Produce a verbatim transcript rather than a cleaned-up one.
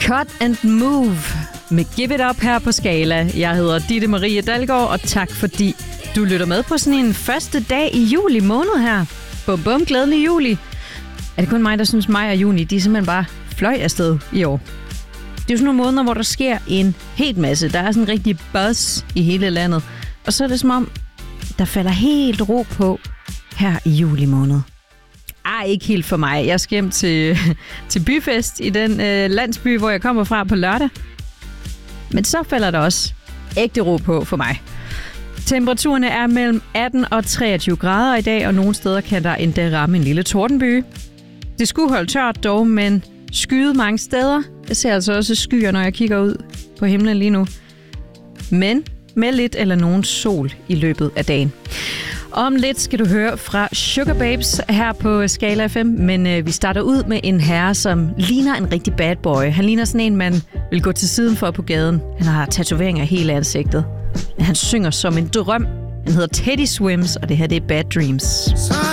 Cut and Move med Give It Up her på Skala. Jeg hedder Ditte Marie Dalgaard, og tak fordi du lytter med på sådan en første dag i juli måned her. Bum bum, glædelig juli. Er det kun mig, der synes maj og juni, de er simpelthen bare fløj afsted i år? Det er jo sådan nogle måneder, hvor der sker en helt masse. Der er sådan en rigtig buzz i hele landet. Og så er det som om, der falder helt ro på her i juli måned. Ej, ikke helt for mig. Jeg skal hjem til, til byfest i den øh, landsby, hvor jeg kommer fra på lørdag. Men så falder der også ægte ro på for mig. Temperaturerne er mellem atten og treogtyve grader i dag, og nogle steder kan der endda ramme en lille tordenbyge. Det skulle holde tørt dog, men skyet mange steder. Jeg ser altså også skyer, når jeg kigger ud på himlen lige nu. Men med lidt eller nogen sol i løbet af dagen. Om lidt skal du høre fra Sugababes her på Skala F M, men øh, vi starter ud med en herre, som ligner en rigtig bad boy. Han ligner sådan en, man vil gå til siden for på gaden. Han har tatoveringer i hele ansigtet. Han synger som en drøm. Han hedder Teddy Swims, og det her det er Bad Dreams.